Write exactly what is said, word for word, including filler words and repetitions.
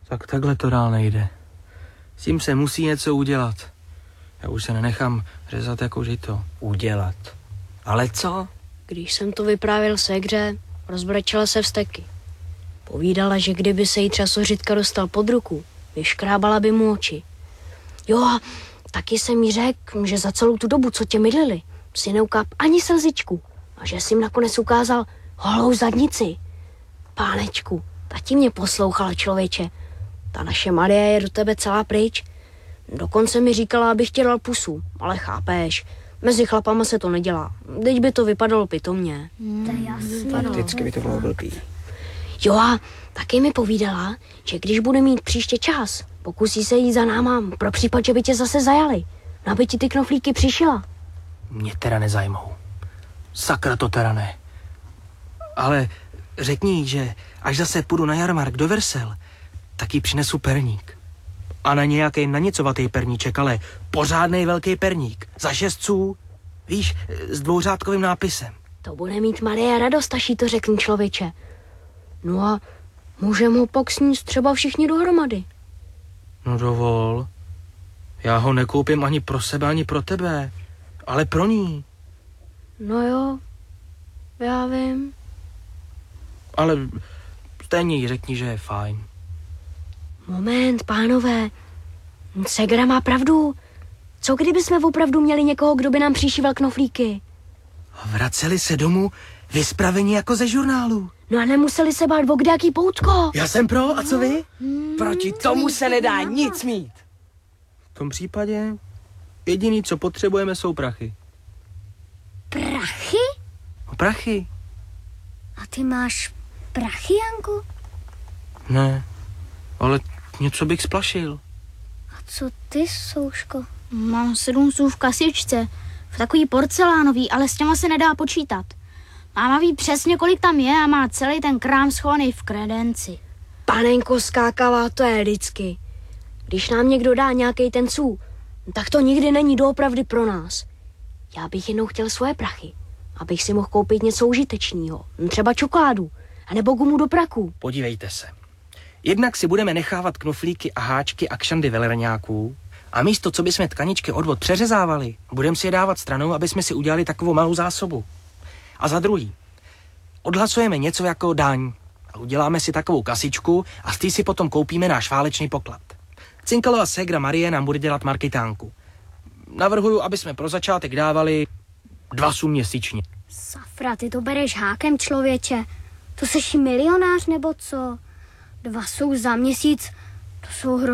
Tak takhle to dál nejde. S tím se musí něco udělat. Já už se nenechám řezat jako žito. Udělat? Ale co? Když jsem to vyprávěl ségře, rozbrečela se vzteky. Povídala, že kdyby se jí třasořitka dostal pod ruku, vyškrábala by mu oči. Jo a taky jsem jí řekl, že za celou tu dobu, co tě mydlili, si neukáp ani slzičku a že jsi jim nakonec ukázal holou zadnici. Pánečku, tati mě poslouchala, člověče. Ta naše Marie je do tebe celá pryč. Dokonce mi říkala, abych tě dal pusu, ale chápeš, mezi chlapama se to nedělá. Teď by to vypadalo pitomně. Hmm, to je jasný. Fakticky by to bylo blbý. Jo a taky mi povídala, že když bude mít příště čas, pokusí se jít za náma pro případ, že by tě zase zajali. Aby ti ty knoflíky přišila. Mě teda nezajmou. Sakra to teda ne. Ale řekni jí, že až zase půjdu na jarmark do Versel, tak jí přinesu perník. A na nějaký nanicovatý perníček, ale pořádnej velký perník. Za šestců, víš, s dvouřádkovým nápisem. To bude mít Marie radost, až jí to řekni, člověče. No a můžeme ho pak sníst třeba všichni dohromady. No dovol. Já ho nekoupím ani pro sebe, ani pro tebe. Ale pro ní. No jo, já vím. Ale stejně jí řekni, že je fajn. Moment, pánové. Segra má pravdu. Co kdyby jsme opravdu měli někoho, kdo by nám přišíval knoflíky? Vraceli se domů vyspraveni jako ze žurnálu. No a nemuseli se bát o kdejaký poutko. Já jsem pro, a co vy? Proti tomu se nedá nic mít. V tom případě jediný, co potřebujeme, jsou prachy. Prachy? No, prachy? A ty máš prachy, Janku? Ne, ale něco bych splašil. A co ty, Souško? Mám sedm sů v kasičce, v takový porcelánový, ale s těma se nedá počítat. Máma ví přesně, kolik tam je a má celý ten krám schovaný v kredenci. Panenko skákavá, to je vždycky. Když nám někdo dá nějaký ten sů, tak to nikdy není doopravdy pro nás. Já bych jednou chtěl svoje prachy, abych si mohl koupit něco užitečného, třeba čokoládu, anebo gumu do praku. Podívejte se. Jednak si budeme nechávat knoflíky a háčky a kšandy velerňáků a místo, co bychom tkaničky odvod přeřezávali, budeme si je dávat stranou, aby jsme si udělali takovou malou zásobu. A za druhý, odhlasujeme něco jako daň a uděláme si takovou kasičku a z té si potom koupíme náš válečný poklad. Cinkalova ségra Marie nám bude dělat marketánku. Navrhuju, aby jsme pro začátek dávali dva sů měsíčně. Safra, ty to bereš hákem, člověče. To seš milionář nebo co? Dva jsou za měsíc, to jsou hrozně.